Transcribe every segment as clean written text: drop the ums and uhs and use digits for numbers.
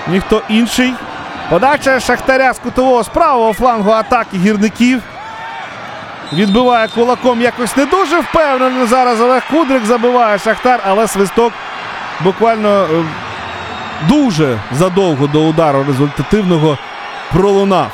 ніхто інший. Подача Шахтаря з кутового з правого флангу атаки гірників. Відбиває кулаком якось не дуже впевнено. Зараз Олег Кудрик забиває Шахтар, але свисток буквально дуже задовго до удару результативного пролунав.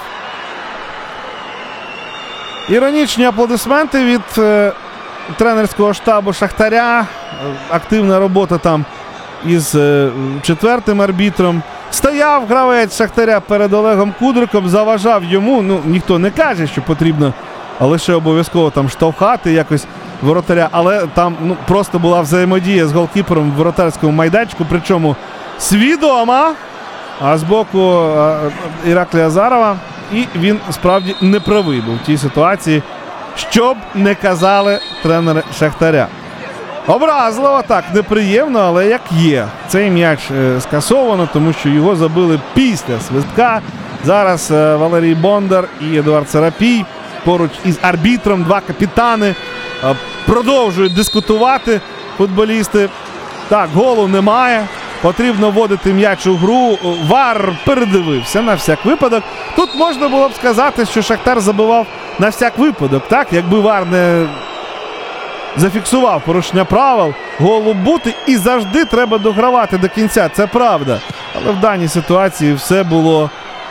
Іронічні аплодисменти від тренерського штабу Шахтаря. Активна робота там із четвертим арбітром. Стояв гравець Шахтаря перед Олегом Кудриком, заважав йому. Ну, ніхто не каже, що потрібно лише обов'язково там штовхати якось воротаря, але там просто була взаємодія з голкіпером в воротарському майданчику, причому свідома, а з боку Іраклія Азарова. І він справді не правий був в тій ситуації, щоб не казали тренери Шахтаря. Образливо, так, неприємно, але як є. Цей м'яч скасовано, тому що його забили після свистка. Зараз Валерій Бондар і Едуард Сарапій поруч із арбітром, два капітани, продовжують дискутувати футболісти. Так, голу немає. Потрібно вводити м'яч у гру. ВАР передивився на всяк випадок. Тут можна було б сказати, що Шахтар забивав на всяк випадок. Так, якби ВАР не зафіксував порушення правил, голу бути і завжди треба догравати до кінця. Це правда. Але в даній ситуації все було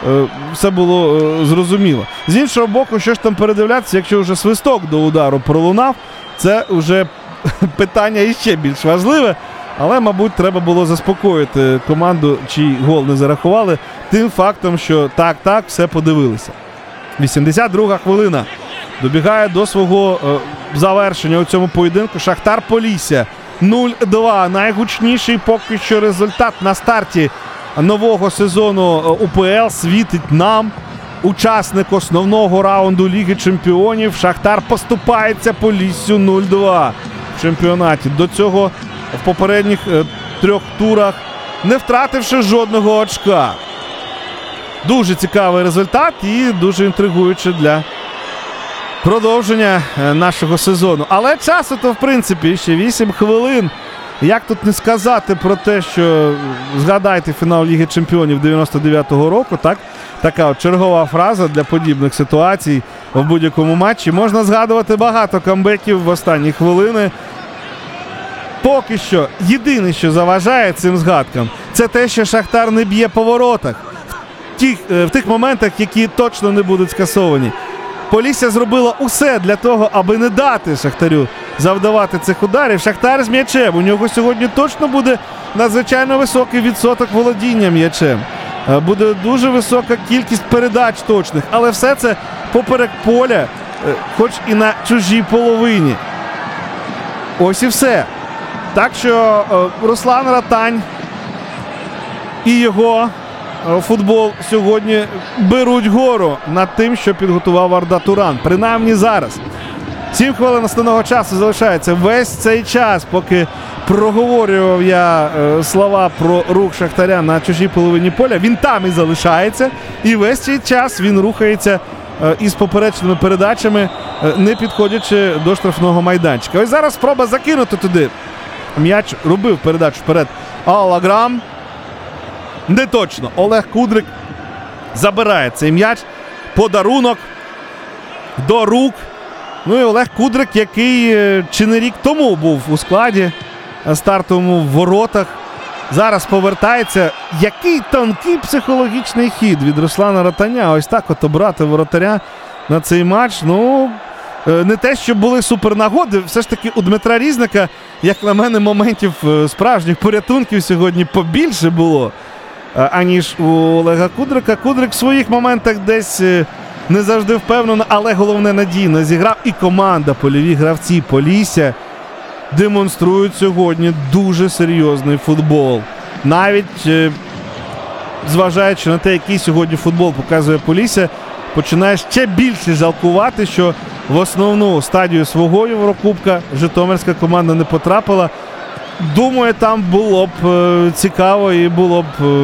зрозуміло. З іншого боку, що ж там передивлятися, якщо вже свисток до удару пролунав, це вже питання іще більш важливе. Але, мабуть, треба було заспокоїти команду, чий гол не зарахували, тим фактом, що так, все подивилися. 82-га хвилина. Добігає до свого завершення у цьому поєдинку Шахтар Полісся. 0-2. Найгучніший поки що результат на старті нового сезону УПЛ світить нам. Учасник основного раунду Ліги Чемпіонів. Шахтар поступається Поліссю 0-2 в чемпіонаті. До цього в попередніх 3 турах не втративши жодного очка. Дуже цікавий результат і дуже інтригуючий для продовження нашого сезону. Але часу-то, в принципі, ще 8 хвилин. Як тут не сказати про те, що згадайте фінал Ліги Чемпіонів 99-го року, так? Така от чергова фраза для подібних ситуацій в будь-якому матчі. Можна згадувати багато камбеків в останні хвилини. Поки що єдине, що заважає цим згадкам, це те, що Шахтар не б'є по воротах в тих моментах, які точно не будуть скасовані. Полісся зробила усе для того, аби не дати Шахтарю завдавати цих ударів. Шахтар з м'ячем. У нього сьогодні точно буде надзвичайно високий відсоток володіння м'ячем. Буде дуже висока кількість передач точних. Але все це поперек поля, хоч і на чужій половині. Ось і все. Так що Руслан Ратань і його футбол сьогодні беруть гору над тим, що підготував Арда Туран. Принаймні зараз. 7 хвилин основного часу залишається. Весь цей час, поки проговорював я слова про рух Шахтаря на чужій половині поля, він там і залишається. І весь цей час він рухається із поперечними передачами, не підходячи до штрафного майданчика. Ось зараз спроба закинути туди. М'яч робив передачу вперед Алаграм. Не точно. Олег Кудрик забирає цей м'яч. Подарунок до рук. Ну і Олег Кудрик, який чи не рік тому був у складі стартовому в воротах. Зараз повертається. Який тонкий психологічний хід від Руслана Ратаня. Ось так от обрати воротаря на цей матч. Ну, не те, що були супернагоди. Все ж таки у Дмитра Різника, як на мене, моментів справжніх порятунків сьогодні побільше було, аніж у Олега Кудрика. Кудрик в своїх моментах десь не завжди впевнено, але головне надійно зіграв. І команда, польові гравці Полісся демонструють сьогодні дуже серйозний футбол. Навіть зважаючи на те, який сьогодні футбол показує Полісся, починає ще більше жалкувати, що в основну стадію свого Єврокубка житомирська команда не потрапила. Думаю, там було б цікаво і була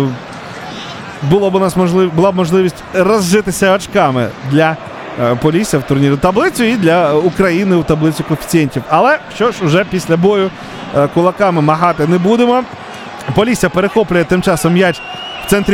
б можливість розжитися очками для Полісся в турнірі таблицю і для України у таблицю коефіцієнтів. Але що ж, уже після бою кулаками махати не будемо. Полісся перехоплює тим часом м'яч в центрі